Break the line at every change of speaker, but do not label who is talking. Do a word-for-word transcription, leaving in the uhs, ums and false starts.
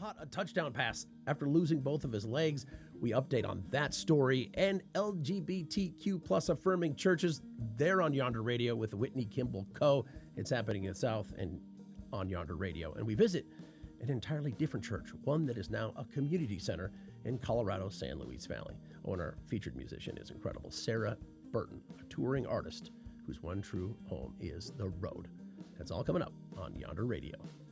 caught a touchdown pass after losing both of his legs. We update on that story and L G B T Q plus affirming churches. They're on Yonder Radio with Whitney Kimball Co. It's happening in the South and on Yonder Radio. And we visit an entirely different church, one that is now a community center in Colorado, San Luis Valley. Oh, and our featured musician is incredible, Sarah Burton, a touring artist whose one true home is the road. That's all coming up on Yonder Radio.